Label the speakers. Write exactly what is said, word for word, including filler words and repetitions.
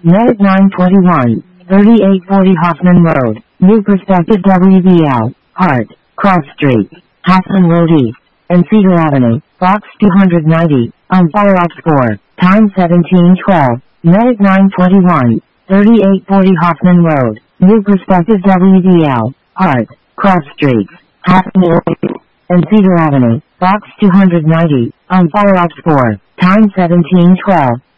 Speaker 1: Medic nine twenty-one, thirty-eight forty Hoffman Road, New Perspective W B L, Hart, Cross Street, Hassan Road East, and Cedar Avenue, Box two ninety, on follow-up score, time seventeen twelve. Medic nine twenty-one, thirty-eight forty Hoffman Road, New Perspective W B L, Hart, Cross Street, Hassan Road East, and Cedar Avenue, Box two ninety, on follow-up score, time seventeen twelve.